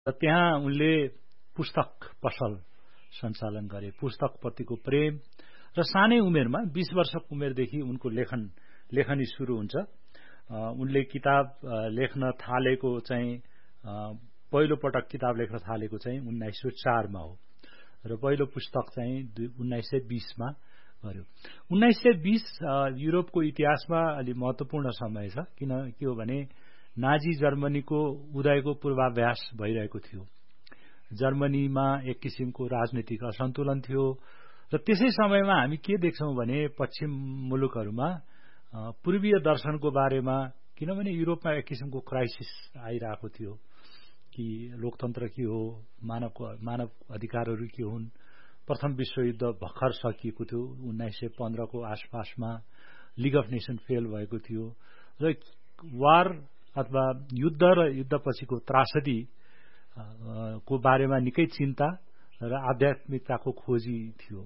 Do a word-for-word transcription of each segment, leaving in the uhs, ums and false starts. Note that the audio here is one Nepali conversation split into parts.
र त्यहाँ उनले पुस्तक पसल सञ्चालन गरे। पुस्तकप्रतिको प्रेम र सानै उमेरमा बीस वर्षको उमेरदेखि उनको लेखन लेखनी सुरु हुन्छ। उनले किताब लेख्न थालेको चाहिँ पहिलो पटक किताब लेख्न थालेको चाहिँ उन्नाइस सय चारमा हो र पहिलो पुस्तक चाहिँ उन्नाइस सय बीसमा गर्यो। उन्नाइस सय बीस युरोपको इतिहासमा अलि महत्वपूर्ण समय छ। किन के हो भने नाजी जर्मनीको उदयको पूर्वाभ्यास भइरहेको थियो। जर्मनीमा एक किसिमको राजनीतिक असन्तुलन थियो र त्यसै समयमा हामी के देख्छौं भने पश्चिम मुलुकहरूमा पूर्वीय दर्शनको बारेमा, किनभने युरोपमा एक किसिमको क्राइसिस आइरहेको थियो कि लोकतन्त्र के हो, मानव मानव अधिकारहरू के हुन्। प्रथम विश्वयुद्ध भर्खर सकिएको थियो, उन्नाइस सय पन्ध्रको आसपासमा लिग अफ नेसन फेल भएको थियो र वार अथवा युद्ध र युद्धपछिको त्रासदी को बारेमा निकै चिन्ता र आध्यात्मिकताको खोजी थियो।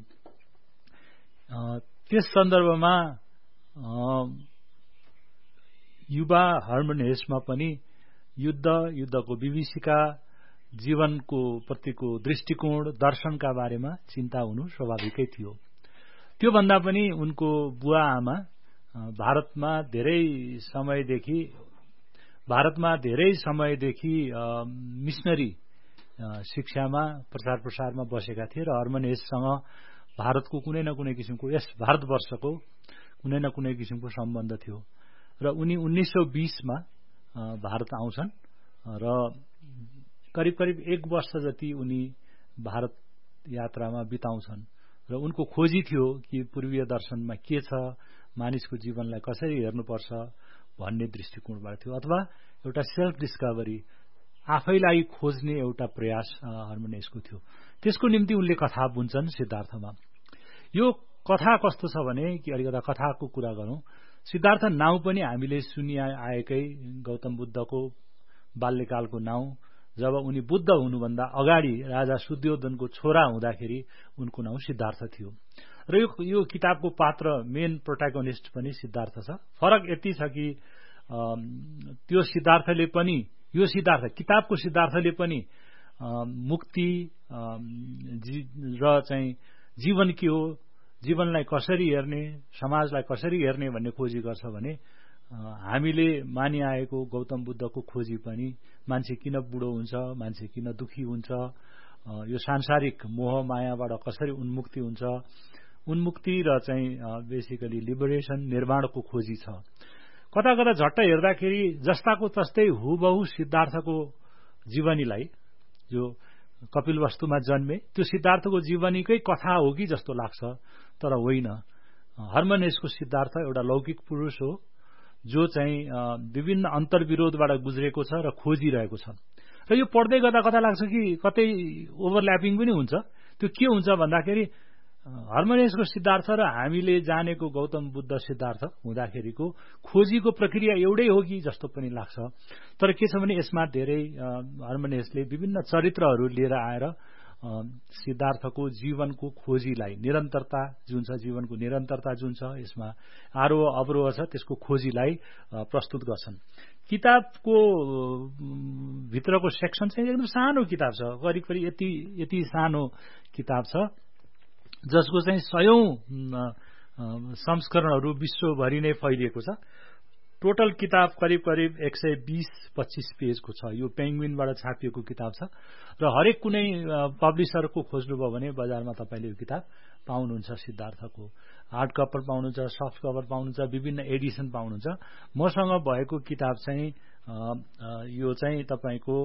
त्यस सन्दर्भमा युवा हर्मन हेसमा पनि युद्ध, युद्धको विभीषिका, जीवनको प्रतिको दृष्टिकोण, दर्शनका बारेमा चिन्ता हुनु स्वाभाविकै थियो। त्यो भन्दा पनि उनको बुवा आमा भारतमा धेरै समयदेखि भारतमा धेरै समयदेखि मिशनरी शिक्षामा प्रचार प्रसारमा बसेका थिए र हर्मन हेससँग भारतको कुनै न कुनै किसिमको, यस भारतवर्षको कुनै न कुनै किसिमको सम्बन्ध थियो र उनी उन्नाइस सय बीसमा भारत आउँछन् र करिब करिब एक वर्ष जति उनी भारत यात्रामा बिताउँछन् र उनको खोजी थियो कि पूर्वीय दर्शनमा के छ, मानिसको जीवनलाई कसरी हेर्नुपर्छ भन्ने दृष्टिकोणबाट थियो, अथवा एउटा सेल्फ डिस्कभरी, आफैलाई खोज्ने एउटा प्रयास हर्मन हेसको थियो। त्यसको निम्ति उनले कथा बुन्छन् सिद्धार्थमा। यो कथा कस्तो छ भने कि अलिकता कथाको कुरा गरौं। सिद्धार्थ नाउँ पनि हामीले सुनिआएकै गौतम बुद्धको बाल्यकालको नाउँ। जब उनी बुद्ध हुनुभन्दा अगाडि राजा शुद्धोधनको छोरा हुँदाखेरि उनको नाउँ सिद्धार्थ थियो र यो यो किताबको पात्र, मेन प्रोटागोनिस्ट पनि सिद्धार्थ छ। फरक यति छ कि त्यो सिद्धार्थले पनि, यो सिद्धार्थ किताबको सिद्धार्थले पनि मुक्ति र चाहिँ जीवन के हो, जीवनलाई कसरी हेर्ने, समाजलाई कसरी हेर्ने भन्ने खोजी गर्छ भने हामीले मानिआएको गौतम बुद्धको खोजी पनि मान्छे किन बुढो हुन्छ, मान्छे किन दुखी हुन्छ, यो सांसारिक मोह मायाबाट कसरी उन्मुक्ति हुन्छ, उन्मुक्ति र चाहिँ बेसिकली लिबरेसन, निर्माणको खोजी छ। कता कता झट्ट हेर्दाखेरि जस्ताको तस्तै हुबहु सिद्धार्थको जीवनीलाई, जो कपिलवस्तुमा जन्मे, त्यो सिद्धार्थको जीवनीकै कथा हो कि जस्तो लाग्छ, तर होइन। हर्मन हेसको सिद्धार्थ एउटा लौकिक पुरुष हो जो चाहिँ विभिन्न अन्तर्विरोधबाट गुज्रेको छ र खोजिरहेको छ। र यो पढ्दै गर्दा कता लाग्छ कि कतै ओभरल्यापिङ पनि हुन्छ। त्यो के हुन्छ भन्दाखेरि हर्मन हेसको सिद्धार्थ र हामीले जानेको गौतम बुद्ध सिद्धार्थ हुँदाखेरिको खोजीको प्रक्रिया एउटै हो कि जस्तो पनि लाग्छ। तर के छ भने यसमा धेरै हर्मन हेसले विभिन्न चरित्रहरू लिएर आएर सिद्धार्थको जीवनको खोजीलाई, निरन्तरता जुन छ, जीवनको निरन्तरता जुन छ, यसमा आरोह अवरोह छ, त्यसको खोजीलाई प्रस्तुत गर्छन्। किताबको भित्रको सेक्सन चाहिँ एकदम सानो किताब छ, करिब करिब यति यति सानो किताब छ, जसको चाहिँ सयौं संस्करणहरू विश्वभरि नै फैलिएको छ। टोटल किताब करिब करिब एक सय बीस पच्चीस पेजको छ। यो पेंगुइनबाट छापिएको किताब छ र हरेक कुनै पब्लिसरको खोज्नुभयो भने बजारमा तपाईले यो किताब पाउनुहुन्छ। सिद्धार्थको हार्ड कभर पाउनुहुन्छ, सफ्ट कभर पाउनुहुन्छ, विभिन्न एडिसन पाउनुहुन्छ। मसँग भएको किताब चाहिँ यो चाहिँ तपाईको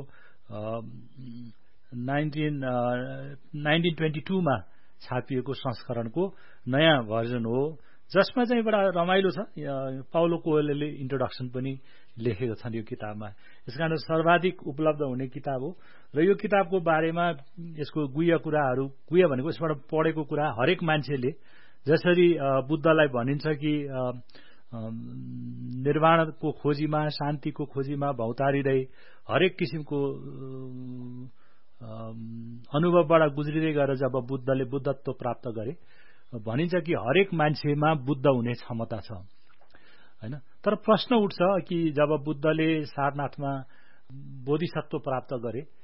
उन्नाइस सय बाइस मा छापिएको संस्करणको नयाँ भर्जन हो, जसमा चाहिँ बडा रमाइलो छ। पाउलो कोएल्होले इन्ट्रोडक्सन पनि लेखेका छन् यो किताबमा। यसकारण सर्वाधिक उपलब्ध हुने किताब हो र यो किताबको बारेमा यसको गुह्य कुराहरू, गुह्य भनेको यसबाट पढेको कुरा, हरेक मान्छेले जसरी बुद्धलाई भनिन्छ कि निर्वाणको खोजीमा, शान्तिको खोजीमा भौतारिँदै हरेक किसिमको अनुभवबाट गुज्रिँदै गएर जब बुद्धले बुद्धत्व प्राप्त गरे, भनिन्छ कि हरेक मान्छेमा बुद्ध हुने क्षमता छ, हैन। तर प्रश्न उठ्छ कि जब बुद्धले सारनाथमा बोधिसत्व प्राप्त गरे,